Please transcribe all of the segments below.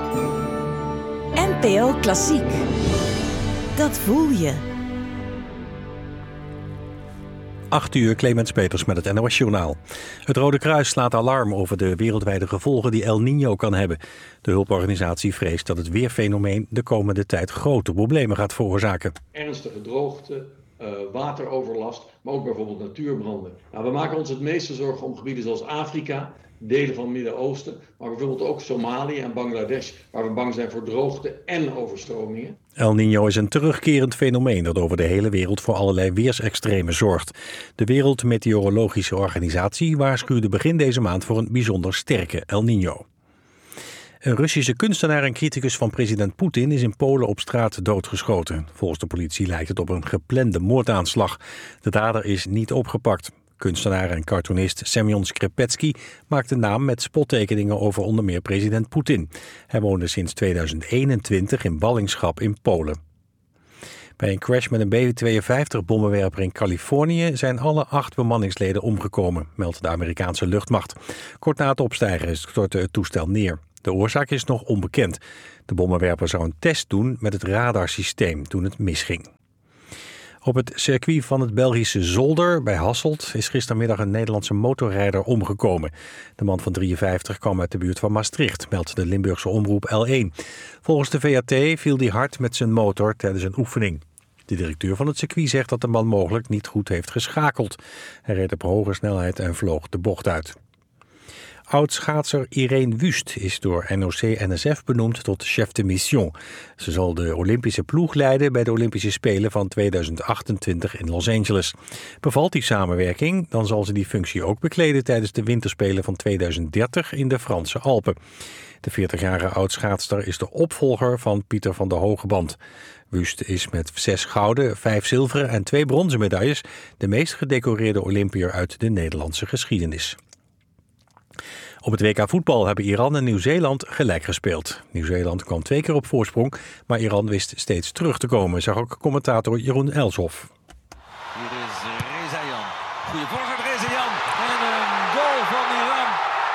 NPO Klassiek. Dat voel je. 8 uur, Clemens Peters met het NOS-journaal. Het Rode Kruis slaat alarm over de wereldwijde gevolgen die El Niño kan hebben. De hulporganisatie vreest dat het weerfenomeen de komende tijd grote problemen gaat veroorzaken. Ernstige droogte, wateroverlast, maar ook bijvoorbeeld natuurbranden. Nou, we maken ons het meeste zorgen om gebieden zoals Afrika, delen van het Midden-Oosten, maar bijvoorbeeld ook Somalië en Bangladesh, waar we bang zijn voor droogte en overstromingen. El Niño is een terugkerend fenomeen dat over de hele wereld voor allerlei weersextremen zorgt. De Wereldmeteorologische Organisatie waarschuwde begin deze maand voor een bijzonder sterke El Niño. Een Russische kunstenaar en criticus van president Poetin is in Polen op straat doodgeschoten. Volgens de politie lijkt het op een geplande moordaanslag. De dader is niet opgepakt. Kunstenaar en cartoonist Semyon Skrepetsky maakte naam met spottekeningen over onder meer president Poetin. Hij woonde sinds 2021 in ballingschap in Polen. Bij een crash met een B-52-bommenwerper in Californië zijn alle 8 bemanningsleden omgekomen, meldt de Amerikaanse luchtmacht. Kort na het opstijgen stortte het toestel neer. De oorzaak is nog onbekend. De bommenwerper zou een test doen met het radarsysteem toen het misging. Op het circuit van het Belgische Zolder bij Hasselt is gistermiddag een Nederlandse motorrijder omgekomen. De man van 53 kwam uit de buurt van Maastricht, meldt de Limburgse omroep L1. Volgens de VAT viel hij hard met zijn motor tijdens een oefening. De directeur van het circuit zegt dat de man mogelijk niet goed heeft geschakeld. Hij reed op hoge snelheid en vloog de bocht uit. Oud-schaatser Irene Wust is door NOC-NSF benoemd tot chef de mission. Ze zal de Olympische ploeg leiden bij de Olympische Spelen van 2028 in Los Angeles. Bevalt die samenwerking, dan zal ze die functie ook bekleden tijdens de winterspelen van 2030 in de Franse Alpen. De 40-jarige oud-schaatster is de opvolger van Pieter van der Hogeband. Wust is met 6 gouden, 5 zilveren en 2 bronzen medailles de meest gedecoreerde Olympiër uit de Nederlandse geschiedenis. Op het WK voetbal hebben Iran en Nieuw-Zeeland gelijk gespeeld. Nieuw-Zeeland kwam 2 keer op voorsprong, maar Iran wist steeds terug te komen, zag ook commentator Jeroen Elshoff. Hier is Rezayan. Goeie voorzet Rezayan. En een goal van Iran.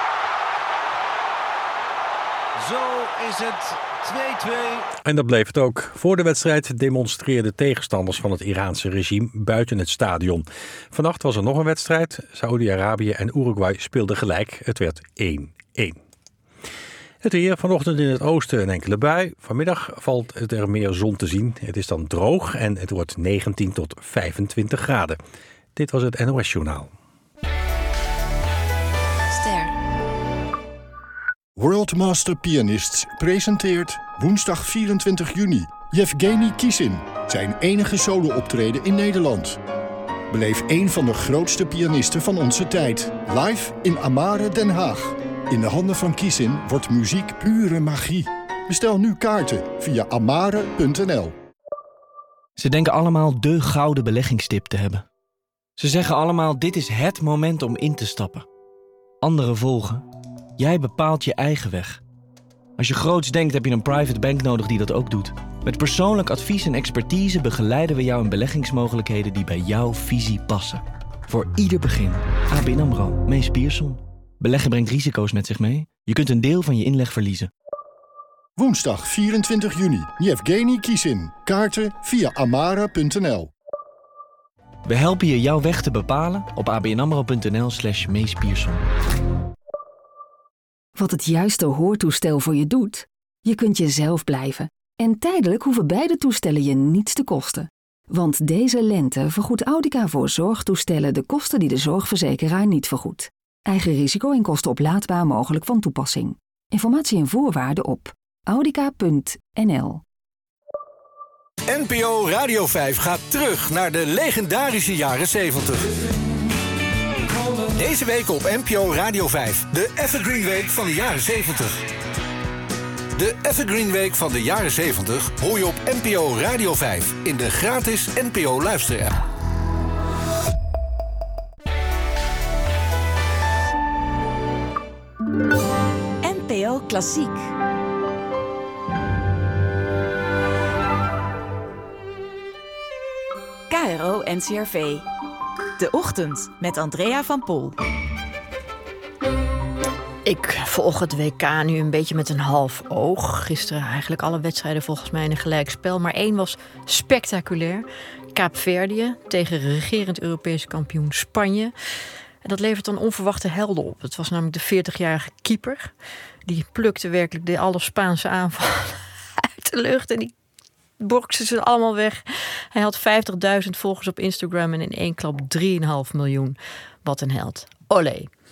Zo is het 2-2. En dat bleef het ook. Voor de wedstrijd demonstreerden tegenstanders van het Iraanse regime buiten het stadion. Vannacht was er nog een wedstrijd. Saoedi-Arabië en Uruguay speelden gelijk. Het werd 1-1. Het weer, vanochtend in het oosten een enkele bui. Vanmiddag valt er meer zon te zien. Het is dan droog en het wordt 19 tot 25 graden. Dit was het NOS-journaal. World Master Pianists presenteert woensdag 24 juni Yevgeny Kissin, zijn enige solo-optreden in Nederland. Beleef een van de grootste pianisten van onze tijd, live in Amare, Den Haag. In de handen van Kissin wordt muziek pure magie. Bestel nu kaarten via amare.nl. Ze denken allemaal de gouden beleggingstip te hebben. Ze zeggen allemaal, dit is het moment om in te stappen. Anderen volgen. Jij bepaalt je eigen weg. Als je groots denkt, heb je een private bank nodig die dat ook doet. Met persoonlijk advies en expertise begeleiden we jou in beleggingsmogelijkheden die bij jouw visie passen. Voor ieder begin. ABN AMRO, Mees Pierson. Beleggen brengt risico's met zich mee. Je kunt een deel van je inleg verliezen. Woensdag 24 juni, Yevgeny Kissin. Kaarten via amara.nl. We helpen je jouw weg te bepalen op abnamro.nl/Mees Pierson. Wat het juiste hoortoestel voor je doet? Je kunt jezelf blijven. En tijdelijk hoeven beide toestellen je niets te kosten. Want deze lente vergoedt Audica voor zorgtoestellen de kosten die de zorgverzekeraar niet vergoedt. Eigen risico en kosten oplaadbaar mogelijk van toepassing. Informatie en voorwaarden op audica.nl. NPO Radio 5 gaat terug naar de legendarische jaren 70. Deze week op NPO Radio 5, de Evergreen Week van de jaren 70. De Evergreen Week van de jaren 70 hoor je op NPO Radio 5 in de gratis NPO luisterapp. NPO Klassiek. KRO NCRV. De Ochtend met Andrea van Pol. Ik volg het WK nu een beetje met een half oog. Gisteren eigenlijk alle wedstrijden volgens mij in een gelijkspel. Maar 1 was spectaculair. Kaapverdië tegen regerend Europese kampioen Spanje. En dat levert dan onverwachte helden op. Het was namelijk de 40-jarige keeper. Die plukte werkelijk alle Spaanse aanvallen uit de lucht. En die bokste ze allemaal weg. Hij had 50.000 volgers op Instagram en in 1 klap 3,5 miljoen. Wat een held. Olé.